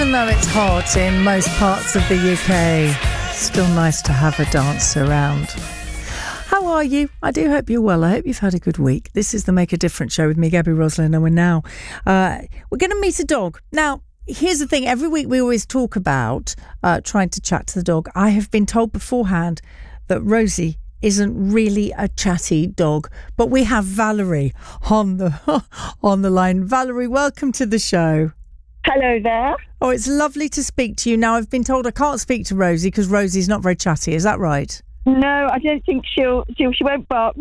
Even though it's hot in most parts of the UK, still nice to have a dance around. How are you? I do hope you're well. I hope you've had a good week. This is the Make a Difference show with me, Gabby Roslin, and we're going to meet a dog. Now, here's the thing. Every week we always talk about trying to chat to the dog. I have been told beforehand that Rosie isn't really a chatty dog, but we have Valerie on the line. Valerie, welcome to the show. Hello there. Oh, it's lovely to speak to you. Now, I've been told I can't speak to Rosie because Rosie's not very chatty. Is that right? No, I don't think she won't bark.